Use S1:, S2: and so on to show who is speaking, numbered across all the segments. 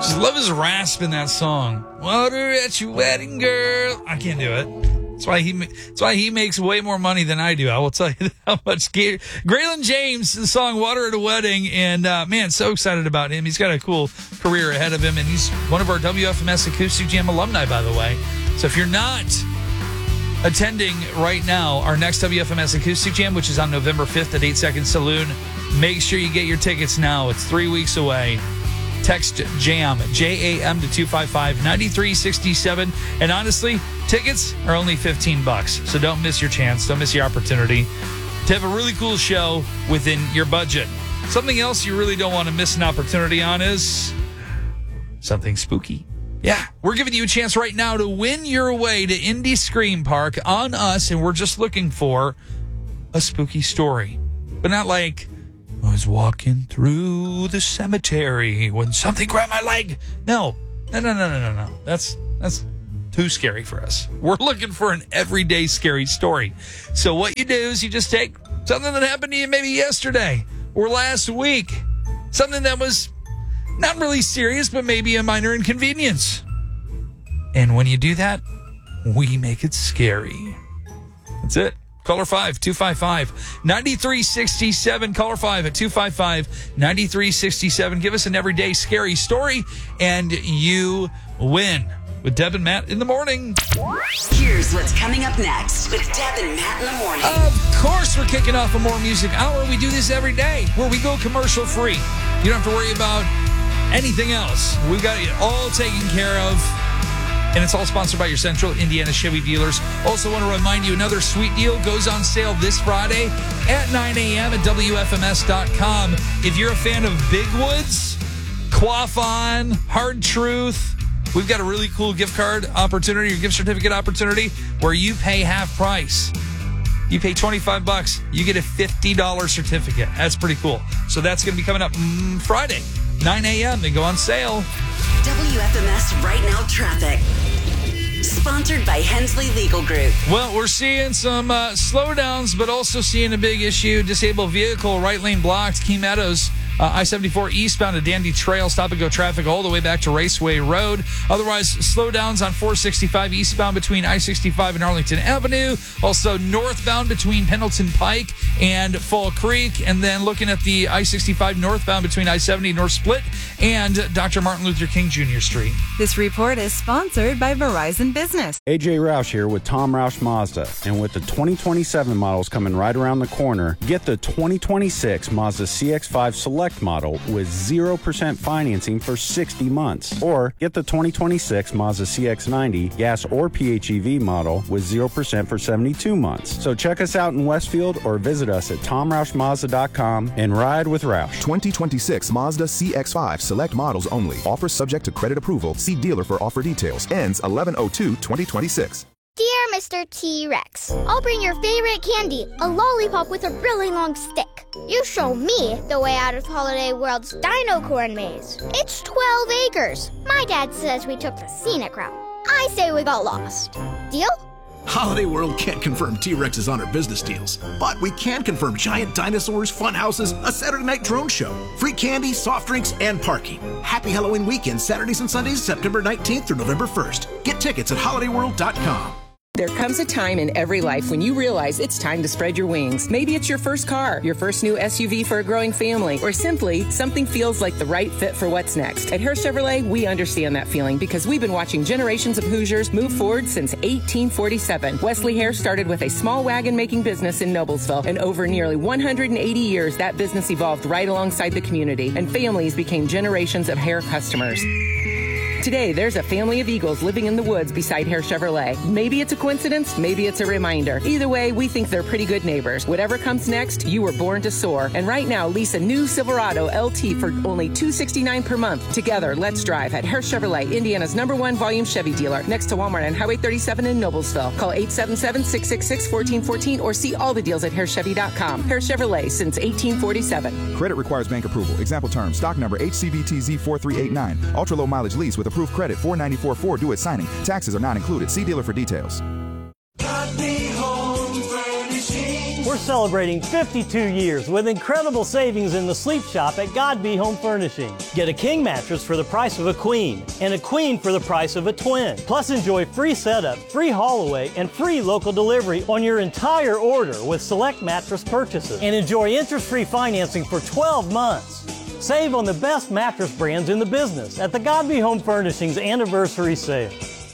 S1: Just love his rasp in that song. Water at your wedding, girl. I can't do it. That's why he makes way more money than I do. I will tell you how much. Graylin James, the song "Water at a Wedding," and man, so excited about him. He's got a cool career ahead of him, and he's one of our WFMS Acoustic Jam alumni, by the way. So if you're not attending right now our next WFMS Acoustic Jam, which is on November 5th at 8 Second Saloon, make sure you get your tickets now. It's 3 weeks away. Text JAM, J-A-M to 255-9367. And honestly, tickets are only $15. So don't miss your chance. Don't miss your opportunity to have a really cool show within your budget. Something else you really don't want to miss an opportunity on is something spooky. Yeah, we're giving you a chance right now to win your way to Indy Scream Park on us, and we're just looking for a spooky story. But not like, I was walking through the cemetery when something grabbed my leg. No. That's too scary for us. We're looking for an everyday scary story. So what you do is you just take something that happened to you maybe yesterday or last week. Something that was not really serious, but maybe a minor inconvenience. And when you do that, we make it scary. That's it. Caller 5-255-9367. Caller 5 at 255-9367. Give us an everyday scary story, and you win. With Deb and Matt in the morning.
S2: Here's what's coming up next with Deb and Matt in the morning.
S1: Of course, we're kicking off a More Music Hour. We do this every day where we go commercial free. You don't have to worry about anything else. We've got it all taken care of. And it's all sponsored by your Central Indiana Chevy dealers. Also want to remind you, another sweet deal goes on sale this Friday at 9 a.m. at WFMS.com. If you're a fan of Big Woods, Quaffon, Hard Truth, we've got a really cool gift card opportunity or gift certificate opportunity where you pay half price. You pay $25, you get a $50 certificate. That's pretty cool. So that's going to be coming up Friday, 9 a.m. They go on sale.
S2: WFMS Right Now Traffic. Sponsored by Hensley Legal Group.
S1: Well, we're seeing some slowdowns, but also seeing a big issue. Disabled vehicle, right lane blocked, Key Meadows. I-74 eastbound to Dandy Trail, stop-and-go traffic all the way back to Raceway Road. Otherwise, slowdowns on 465 eastbound between I-65 and Arlington Avenue. Also, northbound between Pendleton Pike and Fall Creek. And then looking at the I-65 northbound between I-70 North Split and Dr. Martin Luther King Jr. Street.
S3: This report is sponsored by Verizon Business.
S4: AJ Roush here with Tom Roush Mazda. And with the 2027 models coming right around the corner, get the 2026 Mazda CX-5 Select model with 0% financing for 60 months. Or get the 2026 Mazda CX-90 gas or PHEV model with 0% for 72 months. So check us out in Westfield or visit us at TomRoushMazda.com and ride with Roush.
S5: 2026 Mazda CX-5 select models only. Offer subject to credit approval. See dealer for offer details. Ends 11/02/2026.
S6: Dear Mr. T-Rex, I'll bring your favorite candy, a lollipop with a really long stick. You show me the way out of Holiday World's Dino Corn Maze. It's 12 acres. My dad says we took the scenic route. I say we got lost. Deal?
S7: Holiday World can't confirm T-Rexes on our business deals, but we can confirm giant dinosaurs, fun houses, a Saturday night drone show, free candy, soft drinks, and parking. Happy Halloween weekend, Saturdays and Sundays, September 19th through November 1st. Get tickets at holidayworld.com.
S8: There comes a time in every life when you realize it's time to spread your wings. Maybe it's your first car, your first new SUV for a growing family, or simply something feels like the right fit for what's next. At Hare Chevrolet, we understand that feeling because we've been watching generations of Hoosiers move forward since 1847. Wesley Hare started with a small wagon-making business in Noblesville, and over nearly 180 years, that business evolved right alongside the community, and families became generations of Hare customers. Today, there's a family of Eagles living in the woods beside Hare Chevrolet. Maybe it's a coincidence, maybe it's a reminder. Either way, we think they're pretty good neighbors. Whatever comes next, you were born to soar. And right now, lease a new Silverado LT for only $269 per month. Together, let's drive at Hare Chevrolet, Indiana's #1 volume Chevy dealer, next to Walmart on Highway 37 in Noblesville. Call 877-666-1414 or see all the deals at HareChevy.com. Hare Chevrolet since 1847.
S5: Credit requires bank approval. Example terms, stock number HCVTZ4389. Ultra low mileage lease with approved credit, $494.4 due at signing. Taxes are not included. See dealer for details.
S9: We're we're celebrating 52 years with incredible savings in the sleep shop at Godby Home Furnishing. Get a king mattress for the price of a queen and a queen for the price of a twin. Plus enjoy free setup, free haul away, and free local delivery on your entire order with select mattress purchases. And enjoy interest-free financing for 12 months. Save on the best mattress brands in the business at the Godby Home Furnishings Anniversary Sale.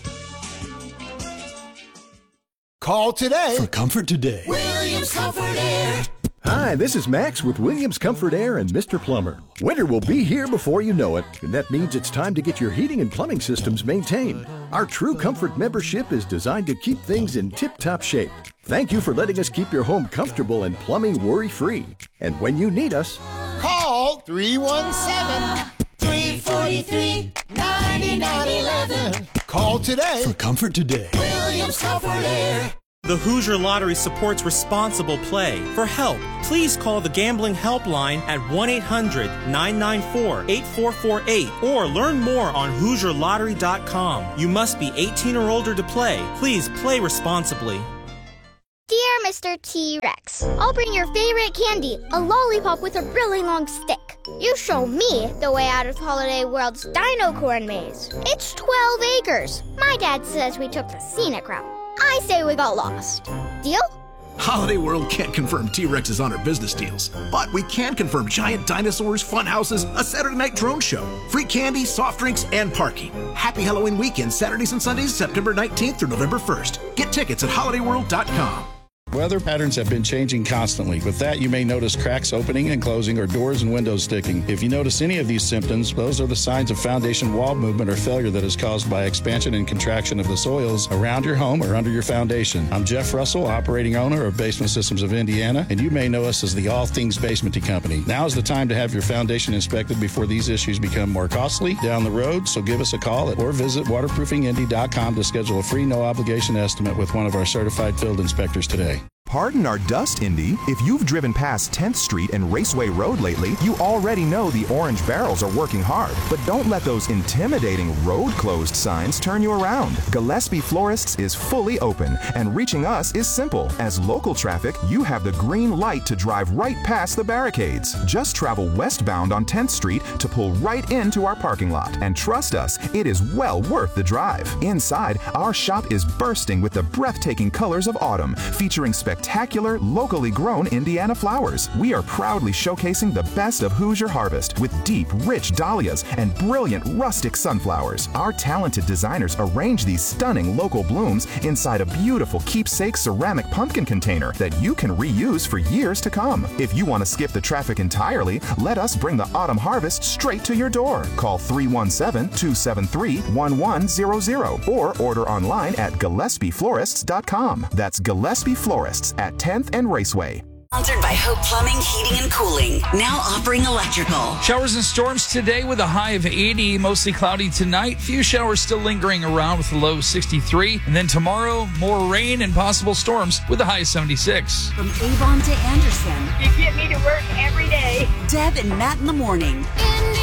S10: Call today
S11: for Comfort Today.
S10: Williams Comfort Air.
S12: Hi, this is Max with Williams Comfort Air and Mr. Plumber. Winter will be here before you know it, and that means it's time to get your heating and plumbing systems maintained. Our True Comfort membership is designed to keep things in tip-top shape. Thank you for letting us keep your home comfortable and plumbing worry-free. And when you need us,
S10: call 317-343-9911. Call today
S11: for Comfort Today.
S10: Williams Comfort Air.
S13: The Hoosier Lottery supports responsible play. For help, please call the Gambling Helpline at 1-800-994-8448 or learn more on HoosierLottery.com. You must be 18 or older to play. Please play responsibly.
S6: Dear Mr. T-Rex, I'll bring your favorite candy, a lollipop with a really long stick. You show me the way out of Holiday World's Dino Corn Maze. It's 12 acres. My dad says we took the scenic route. I say we got lost. Deal?
S7: Holiday World can't confirm T-Rex is on our business deals, but we can confirm giant dinosaurs, fun houses, a Saturday night drone show, free candy, soft drinks, and parking. Happy Halloween weekend, Saturdays and Sundays, September 19th through November 1st. Get tickets at holidayworld.com.
S4: Weather patterns have been changing constantly. With that, you may notice cracks opening and closing or doors and windows sticking. If you notice any of these symptoms, those are the signs of foundation wall movement or failure that is caused by expansion and contraction of the soils around your home or under your foundation. I'm Jeff Russell, operating owner of Basement Systems of Indiana, and you may know us as the All Things Basementy Company. Now is the time to have your foundation inspected before these issues become more costly down the road, so give us a call or visit waterproofingindy.com to schedule a free no-obligation estimate with one of our certified field inspectors today.
S5: Pardon our dust, Indy. If you've driven past 10th Street and Raceway Road lately, you already know the orange barrels are working hard. But don't let those intimidating road closed signs turn you around. Gillespie Florists is fully open, and reaching us is simple. As local traffic, you have the green light to drive right past the barricades. Just travel westbound on 10th Street to pull right into our parking lot. And trust us, it is well worth the drive. Inside, our shop is bursting with the breathtaking colors of autumn, featuring spectacular, locally grown Indiana flowers. We are proudly showcasing the best of Hoosier harvest with deep, rich dahlias and brilliant rustic sunflowers. Our talented designers arrange these stunning local blooms inside a beautiful keepsake ceramic pumpkin container that you can reuse for years to come. If you want to skip the traffic entirely, let us bring the autumn harvest straight to your door. Call 317-273-1100 or order online at GillespieFlorists.com. That's Gillespie Florists at 10th and Raceway.
S2: Sponsored by Hope Plumbing, Heating, and Cooling. Now offering electrical.
S1: Showers and storms today with a high of 80. Mostly cloudy tonight. Few showers still lingering around with a low of 63. And then tomorrow, more rain and possible storms with a high of 76.
S2: From Avon to Anderson.
S14: You get me to work every day.
S2: Deb and Matt in the morning.